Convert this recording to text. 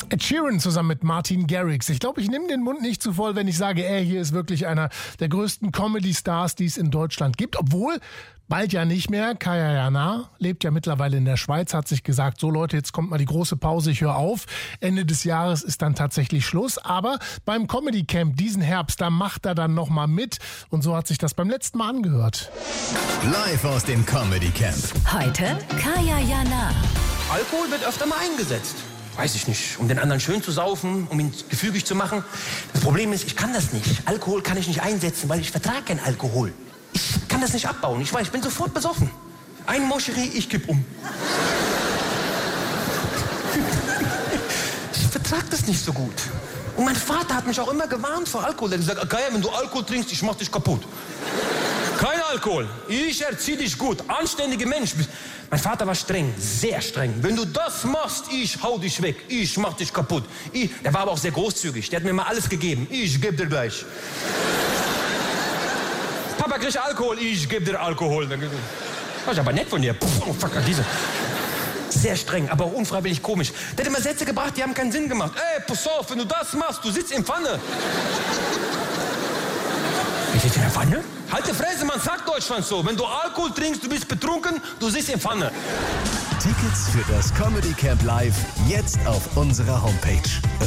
Ed Sheeran zusammen mit Martin Garrix. Ich glaube, ich nehme den Mund nicht zu voll, wenn ich sage, er hier ist wirklich einer der größten Comedy-Stars, die es in Deutschland gibt. Obwohl, bald ja nicht mehr. Kaya Jana lebt ja mittlerweile in der Schweiz, hat sich gesagt, so Leute, jetzt kommt mal die große Pause, ich höre auf. Ende des Jahres ist dann tatsächlich Schluss. Aber beim Comedy Camp diesen Herbst, da macht er dann nochmal mit. Und so hat sich das beim letzten Mal angehört. Live aus dem Comedy Camp. Heute Kaya Jana. Alkohol wird öfter mal eingesetzt. Weiß ich nicht, um den anderen schön zu saufen, um ihn gefügig zu machen. Das Problem ist, ich kann das nicht. Alkohol kann ich nicht einsetzen, weil ich vertrage keinen Alkohol. Ich kann das nicht abbauen. Ich weiß, ich bin sofort besoffen. Ein Moscherie, ich kipp um. Ich vertrage das nicht so gut. Und mein Vater hat mich auch immer gewarnt vor Alkohol. Er hat gesagt, Kaya, wenn du Alkohol trinkst, ich mach dich kaputt. Kein Alkohol. Ich erzieh dich gut. Anständiger Mensch. Mein Vater war streng, sehr streng. Wenn du das machst, ich hau dich weg. Ich mach dich kaputt. Der war aber auch sehr großzügig. Der hat mir mal alles gegeben. Ich geb dir gleich. Papa kriegt Alkohol. Ich geb dir Alkohol. Das ist aber nett von dir. Oh, fuck, diese. Sehr streng, aber auch unfreiwillig komisch. Der hat immer Sätze gebracht, die haben keinen Sinn gemacht. Ey, pass auf, wenn du das machst, du sitzt in Pfanne. Wie sitzt in der Pfanne? Halt die Fresse, man sagt Deutschland so. Wenn du Alkohol trinkst, du bist betrunken, du sitzt in Pfanne. Tickets für das Comedy Camp Live jetzt auf unserer Homepage.